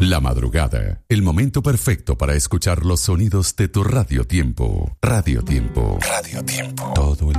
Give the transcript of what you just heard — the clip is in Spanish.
La madrugada, el momento perfecto para escuchar los sonidos de tu Radio Tiempo. Radio Tiempo. Radio Tiempo. Todo